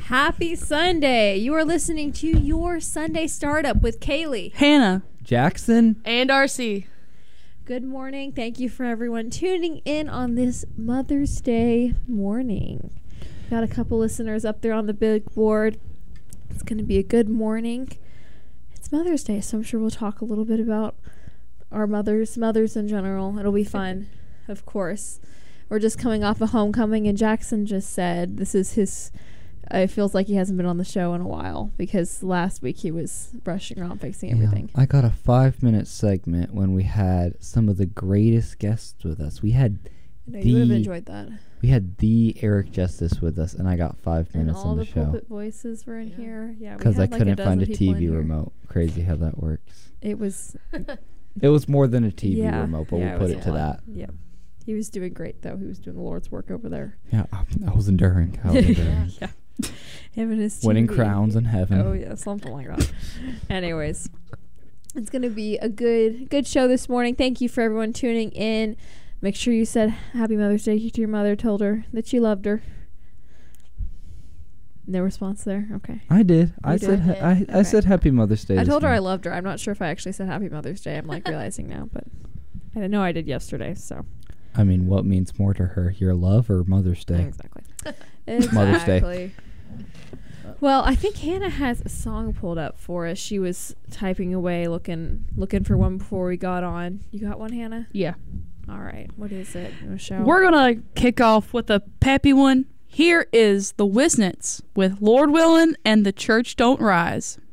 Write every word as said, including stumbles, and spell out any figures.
Happy Sunday. You are listening to your Sunday Startup with Kaylee, Hannah, Jackson, and R C. Good morning. Thank you for everyone tuning in on this Mother's Day morning. Got a couple listeners up there on the big board. It's going to be a good morning. It's Mother's Day, so I'm sure we'll talk a little bit about our mothers, mothers in general. It'll be fun, of course. We're just coming off a homecoming, and Jackson just said this is his... Uh, it feels like he hasn't been on the show in a while because last week he was brushing around fixing everything. Yeah, I got a five-minute segment when we had some of the greatest guests with us. We had I know the, you would have enjoyed that. We had the Eric Justice with us, and I got five And minutes all on the, the show. pulpit voices were in Yeah. here. Yeah, Because I like couldn't a find a dozen T people V in here. remote. Crazy how that works. It was... It was more than a T V yeah, remote, but yeah, we'll put was it a to lot. that. Yep. He was doing great, though. He was doing the Lord's work over there. Yeah, I, I was enduring. I was enduring. yeah. Him and his Winning T V. crowns in heaven. Oh, yeah, something like that. Anyways, it's going to be a good good show this morning. Thank you for everyone tuning in. Make sure you said Happy Mother's Day to your mother, told her that you loved her. No response there? Okay. I did. I You said. did? Ha- I, I Okay. said Happy Mother's Day. I this told her I morning. loved her. I'm not sure if I actually said Happy Mother's Day. I'm like realizing now, but I know I did yesterday, so. I mean, what means more to her, your love or Mother's Day? Exactly. exactly. Mother's Day. Well, I think Hannah has a song pulled up for us. She was typing away, looking looking for one before we got on. You got one, Hannah? Yeah. All right. What is it? Michelle? We're going to kick off with a peppy one. Here is the Wisnets with Lord Willin' and the Church Don't Rise.